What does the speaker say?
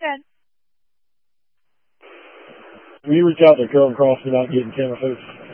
ahead. Will you reach out to Carroll Crossing about getting camera footage?